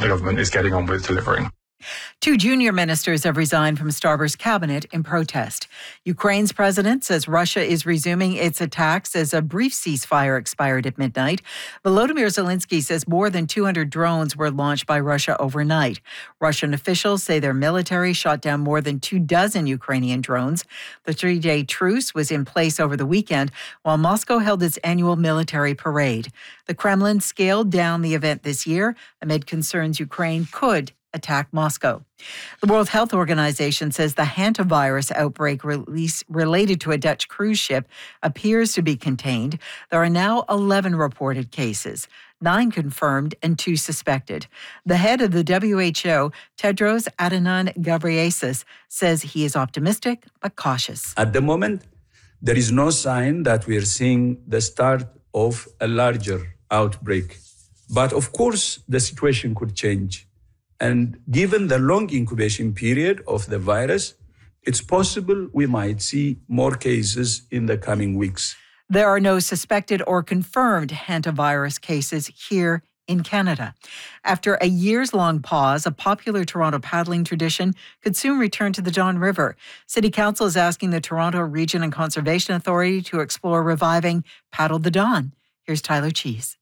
the government is getting on with delivering. 2 junior ministers have resigned from Starmer's cabinet in protest. Ukraine's president says Russia is resuming its attacks as a brief ceasefire expired at midnight. Volodymyr Zelensky says more than 200 drones were launched by Russia overnight. Russian officials say their military shot down more than 24 Ukrainian drones. The 3-day truce was in place over the weekend while Moscow held its annual military parade. The Kremlin scaled down the event this year amid concerns Ukraine could attack Moscow. The World Health Organization says the hantavirus outbreak related to a Dutch cruise ship appears to be contained. There are now 11 reported cases, 9 confirmed and 2 suspected. The head of the WHO, Tedros Adhanom Ghebreyesus, says he is optimistic but cautious. At the moment, there is no sign that we are seeing the start of a larger outbreak. But of course, the situation could change. And given the long incubation period of the virus, it's possible we might see more cases in the coming weeks. There are no suspected or confirmed hantavirus cases here in Canada. After a years-long pause, a popular Toronto paddling tradition could soon return to the Don River. City Council is asking the Toronto Region and Conservation Authority to explore reviving Paddle the Don. Here's Tyler Cheese.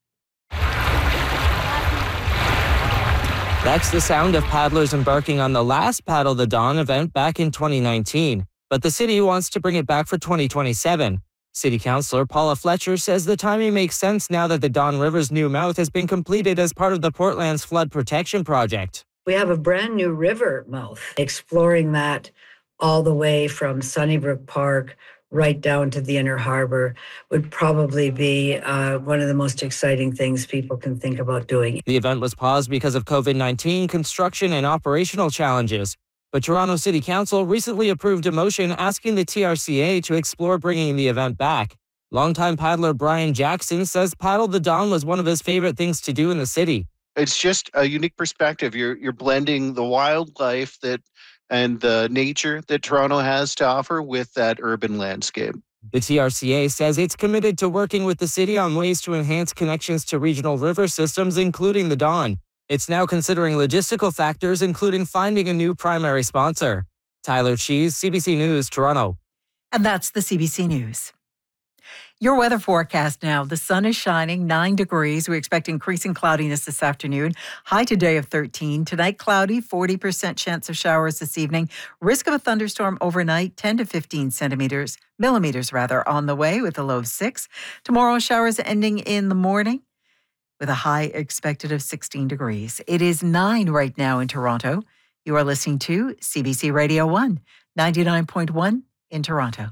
That's the sound of paddlers embarking on the last Paddle the Don event back in 2019. But the city wants to bring it back for 2027. City Councillor Paula Fletcher says the timing makes sense now that the Don River's new mouth has been completed as part of the Portland's flood protection project. We have a brand new river mouth, exploring that all the way from Sunnybrook Park right down to the Inner Harbor would probably be one of the most exciting things people can think about doing. The event was paused because of COVID-19, construction, and operational challenges. But Toronto City Council recently approved a motion asking the TRCA to explore bringing the event back. Longtime paddler Brian Jackson says Paddle the Don was one of his favorite things to do in the city. It's just a unique perspective. You're blending the wildlife and the nature that Toronto has to offer with that urban landscape. The TRCA says it's committed to working with the city on ways to enhance connections to regional river systems, including the Don. It's now considering logistical factors, including finding a new primary sponsor. Tyler Cheese, CBC News, Toronto. And that's the CBC News. Your weather forecast now. The sun is shining, 9 degrees. We expect increasing cloudiness this afternoon. High today of 13. Tonight, cloudy, 40% chance of showers this evening. Risk of a thunderstorm overnight, 10 to 15 millimeters on the way with a low of 6. Tomorrow, showers ending in the morning with a high expected of 16 degrees. It is 9 right now in Toronto. You are listening to CBC Radio 1, 99.1 in Toronto.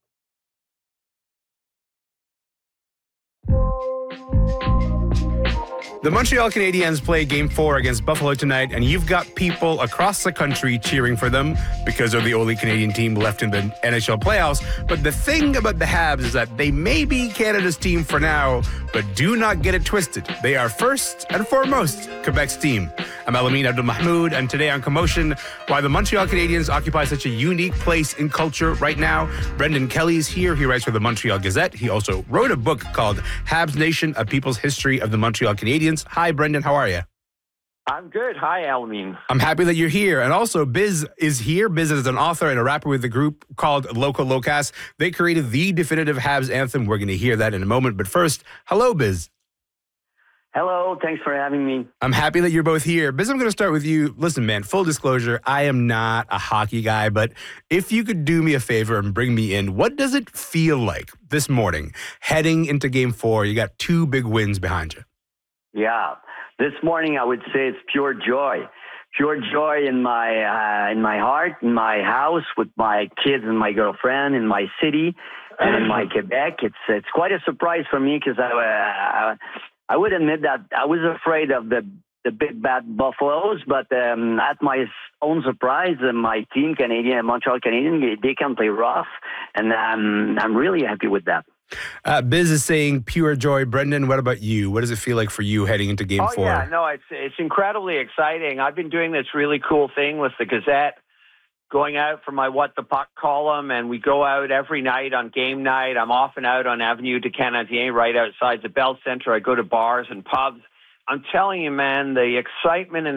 The Montreal Canadiens play Game 4 against Buffalo tonight, and you've got people across the country cheering for them because they're the only Canadian team left in the NHL playoffs. But the thing about the Habs is that they may be Canada's team for now, but do not get it twisted. They are first and foremost Quebec's team. I'm Alameen Abdul-Mahmoud, and today on Commotion, why the Montreal Canadiens occupy such a unique place in culture right now. Brendan Kelly's here. He writes for the Montreal Gazette. He also wrote a book called Habs Nation, A People's History of the Montreal Canadiens. Hi, Brendan. How are you? I'm good. Hi, Alameen. I'm happy that you're here. And also, Biz is here. Biz is an author and a rapper with a group called Loco Locas. They created the definitive Habs anthem. We're going to hear that in a moment. But first, hello, Biz. Hello. Thanks for having me. I'm happy that you're both here. Biz, I'm going to start with you. Listen, man, full disclosure, I am not a hockey guy, but if you could do me a favor and bring me in, what does it feel like this morning heading into Game 4? You got 2 big wins behind you. Yeah. This morning, I would say it's pure joy. Pure joy in my heart, in my house, with my kids and my girlfriend, in my city, and in my Quebec. It's quite a surprise for me because I would admit that I was afraid of the big bad Buffaloes, but at my own surprise, my team, Montreal Canadiens, they can play rough, and I'm really happy with that. Biz is saying pure joy. Brendan, what about you? What does it feel like for you heading into Game 4? Oh, yeah, no, it's incredibly exciting. I've been doing this really cool thing with the Gazette, going out for my What the Puck column, and we go out every night on game night. I'm often out on Avenue du Canadien, right outside the Bell Centre. I go to bars and pubs. I'm telling you, man, the excitement and